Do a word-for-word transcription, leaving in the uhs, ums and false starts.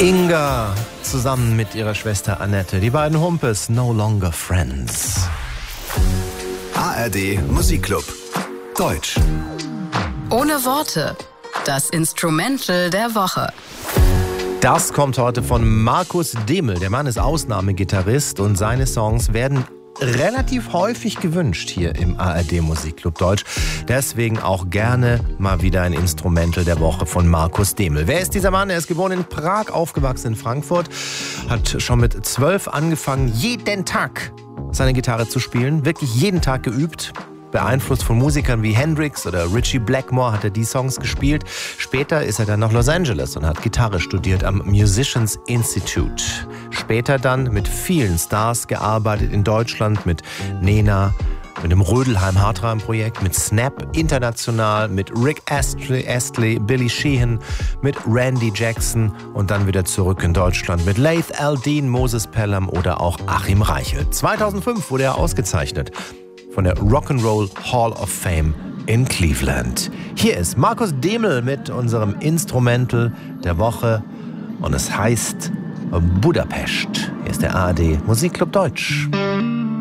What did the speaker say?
Inga zusammen mit ihrer Schwester Annette. Die beiden Humpes, No Longer Friends. A R D Musikclub Deutsch. Ohne Worte. Das Instrumental der Woche. Das kommt heute von Markus Demel. Der Mann ist Ausnahmegitarrist und seine Songs werden relativ häufig gewünscht hier im A R D Musikclub Deutsch. Deswegen auch gerne mal wieder ein Instrumental der Woche von Markus Demel. Wer ist dieser Mann? Er ist geboren in Prag, aufgewachsen in Frankfurt, hat schon mit zwölf angefangen, jeden Tag seine Gitarre zu spielen, wirklich jeden Tag geübt. Beeinflusst von Musikern wie Hendrix oder Ritchie Blackmore hat er die Songs gespielt. Später ist er dann nach Los Angeles und hat Gitarre studiert am Musicians Institute. Später dann mit vielen Stars gearbeitet in Deutschland, mit Nena, mit dem Rödelheim-Hartreim-Projekt, mit Snap international, mit Rick Astley, Astley, Billy Sheehan, mit Randy Jackson und dann wieder zurück in Deutschland mit Laith Al-Din, Moses Pelham oder auch Achim Reichel. zweitausendfünf wurde er ausgezeichnet von der Rock'n'Roll Hall of Fame in Cleveland. Hier ist Markus Demel mit unserem Instrumental der Woche und es heißt Budapest. Hier ist der A R D Musikclub Deutsch.